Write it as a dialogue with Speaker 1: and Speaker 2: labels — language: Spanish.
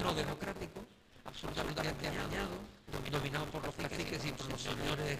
Speaker 1: no democrático, absolutamente amañado, dominado por los caciques y por los señores